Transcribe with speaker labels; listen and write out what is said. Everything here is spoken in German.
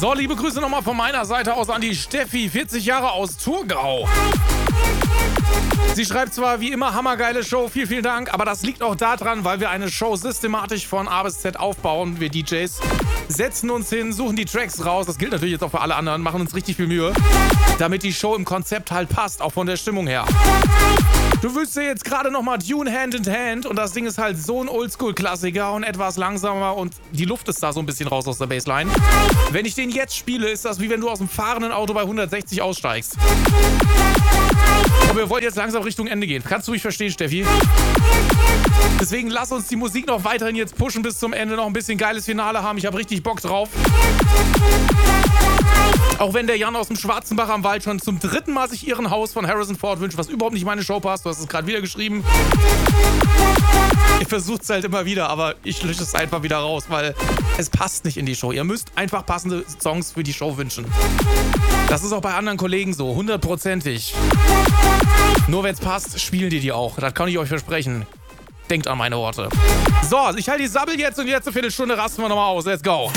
Speaker 1: So, liebe Grüße nochmal von meiner Seite aus an die Steffi, 40 Jahre aus Thurgau. Sie schreibt zwar wie immer hammergeile Show, vielen Dank, aber das liegt auch daran, weil wir eine Show systematisch von A bis Z aufbauen. Wir DJs setzen uns hin, suchen die Tracks raus, das gilt natürlich jetzt auch für alle anderen, machen uns richtig viel Mühe, damit die Show im Konzept halt passt, auch von der Stimmung her. Du wüsstest ja jetzt gerade nochmal Dune Hand in Hand und das Ding ist halt so ein Oldschool-Klassiker und etwas langsamer und die Luft ist da so ein bisschen raus aus der Bassline. Wenn ich den jetzt spiele, ist das wie wenn du aus dem fahrenden Auto bei 160 aussteigst. Aber wir wollen jetzt langsam Richtung Ende gehen. Kannst du mich verstehen, Steffi? Deswegen lass uns die Musik noch weiterhin jetzt pushen bis zum Ende, noch ein bisschen geiles Finale haben. Ich habe richtig Bock drauf. Auch wenn der Jan aus dem Schwarzenbach am Wald schon zum 3. Mal sich ihren Haus von Harrison Ford wünscht, was überhaupt nicht in meine Show passt. Du hast es gerade wieder geschrieben. Ich versuche es halt immer wieder, aber ich lösche es einfach wieder raus, weil es passt nicht in die Show. Ihr müsst einfach passende Songs für die Show wünschen. Das ist auch bei anderen Kollegen so, 100%ig. Nur wenn es passt, spielen die auch. Das kann ich euch versprechen. Denkt an meine Worte. So, ich halte die Sabbel jetzt und die letzte Viertelstunde rasten wir nochmal aus. Let's go.